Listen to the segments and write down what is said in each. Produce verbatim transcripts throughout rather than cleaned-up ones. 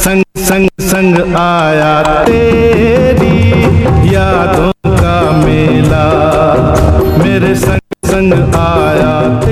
संग संग संग आया तेरी यादों का मेला, मेरे संग संग आया तेरी।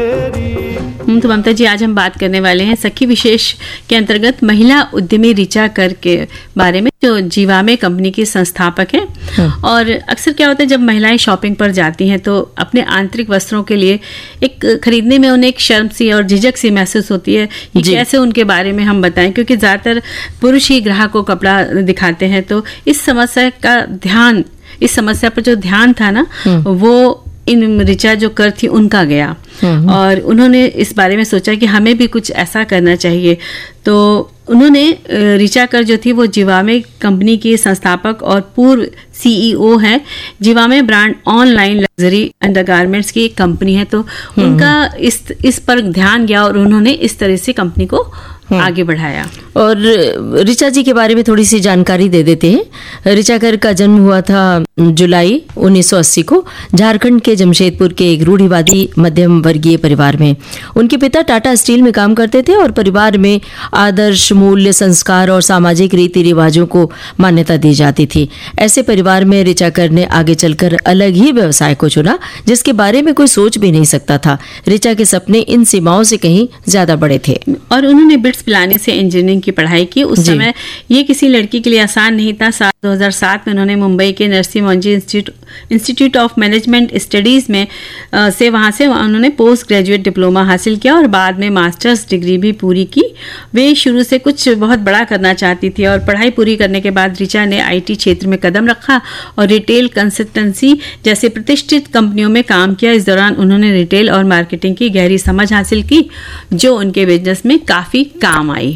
तो ममता जी, आज हम बात करने वाले हैं सखी विशेष के अंतर्गत महिला उद्यमी ऋचा कर के बारे में, जो जीवामे कंपनी की संस्थापक हैं। हाँ। और अक्सर क्या होता है, जब महिलाएं शॉपिंग पर जाती हैं तो अपने आंतरिक वस्त्रों के लिए एक खरीदने में उन्हें एक शर्म सी और झिझक सी महसूस होती है कि कैसे उनके बारे में हम बताएं, क्योंकि ज़्यादातर पुरुष ही ग्राहक को कपड़ा दिखाते हैं। तो इस समस्या का ध्यान इस समस्या पर जो ध्यान था ना, वो इन ऋचा जो कर थी उनका गया और उन्होंने इस बारे में सोचा कि हमें भी कुछ ऐसा करना चाहिए। तो उन्होंने ऋचा कर जो थी वो जीवामे कंपनी की संस्थापक और पूर्व सीईओ है। Zivame brand online luxury undergarments की एक कंपनी है। तो उनका इस इस पर ध्यान गया और उन्होंने इस तरह से कंपनी को आगे बढ़ाया। और ऋचा जी के बारे में थोड़ी सी जानकारी दे देते हैं। ऋचा कर का जन्म हुआ था जुलाई उन्नीस सौ अस्सी को झारखंड के जमशेदपुर के एक रूढ़िवादी मध्यम वर्गीय परिवार में। उनके पिता टाटा स्टील में काम करते थे और परिवार में आदर्श, मूल्य, संस्कार और सामाजिक रीति रिवाजों को मान्यता दी जाती थी। ऐसे परिवार में ऋचा कर ने आगे चलकर अलग ही व्यवसाय को चुना, जिसके बारे में कोई सोच भी नहीं सकता था। ऋचा के सपने इन सीमाओं से कहीं ज्यादा बड़े थे और उन्होंने बिट्स पिलाने से इंजीनियरिंग की पढ़ाई की। उस समय ये किसी लड़की के लिए आसान नहीं था। साल दो हज़ार सात में उन्होंने मुंबई के Narsi Monjee institute of management studies में आ, से वहां से उन्होंने पोस्ट ग्रेजुएट डिप्लोमा हासिल किया और बाद में मास्टर्स डिग्री भी पूरी की। वे शुरू से कुछ बहुत बड़ा करना चाहती थी और पढ़ाई पूरी करने के बाद ऋचा ने आईटी क्षेत्र में कदम रखा और रिटेल कंसल्टेंसी जैसे प्रतिष्ठित कंपनियों में काम किया। इस दौरान उन्होंने रिटेल और मार्केटिंग की गहरी समझ हासिल की, जो उनके बिजनेस में काफी काम आई।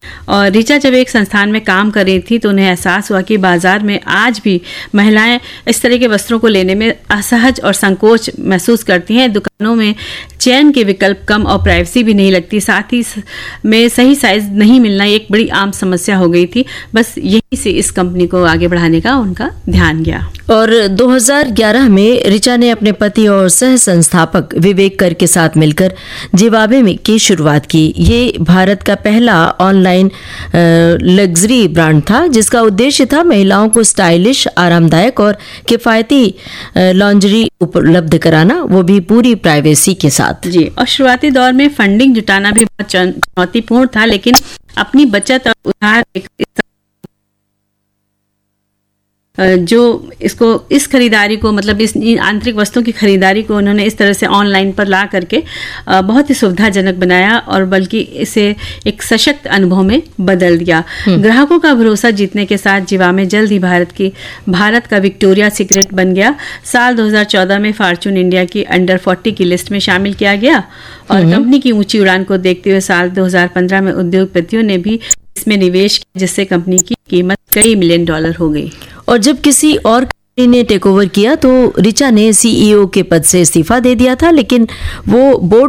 और ऋचा जब एक संस्थान में काम कर रही थी तो उन्हें एहसास हुआ कि बाजार में आज भी महिलाएं इस तरह के वस्त्रों को लेने में असहज और संकोच महसूस करती हैं। दुकानों में चयन के विकल्प कम और प्राइवेसी भी नहीं लगती, साथ ही में सही साइज नहीं मिलना एक बड़ी आम समस्या हो गई थी। बस यही से इस कंपनी को आगे बढ़ाने का उनका ध्यान गया। और दो हज़ार ग्यारह में ऋचा ने अपने पति और सह संस्थापक विवेक कर के साथ मिलकर जीवामे में की शुरुआत की। ये भारत का पहला ऑनलाइन लग्जरी ब्रांड था, जिसका उद्देश्य था महिलाओं को स्टाइलिश, आरामदायक और किफायती लॉन्जरी उपलब्ध कराना, वो भी पूरी प्राइवेसी के साथ। जी, और शुरुआती दौर में फंडिंग जुटाना भी बहुत चुनौतीपूर्ण था, लेकिन अपनी बचत और उधार जो इसको इस खरीदारी को मतलब इस आंतरिक वस्तुओं की खरीदारी को उन्होंने इस तरह से ऑनलाइन पर ला करके बहुत ही सुविधाजनक बनाया और बल्कि इसे एक सशक्त अनुभव में बदल दिया। ग्राहकों का भरोसा जीतने के साथ जीवामे जल्द ही भारत की भारत का विक्टोरिया सीक्रेट बन गया। साल दो हज़ार चौदह में फॉर्च्यून इंडिया की अंडर चालीस की लिस्ट में शामिल किया गया और कंपनी की ऊंची उड़ान को देखते हुए साल दो हज़ार पंद्रह में उद्योगपतियों ने भी इसमें निवेश किया, जिससे कंपनी की कीमत कई मिलियन डॉलर हो गई। और जब किसी और कंपनी ने टेक ओवर किया तो ऋचा ने सीईओ के पद से इस्तीफा दे दिया था, लेकिन वो बोर्ड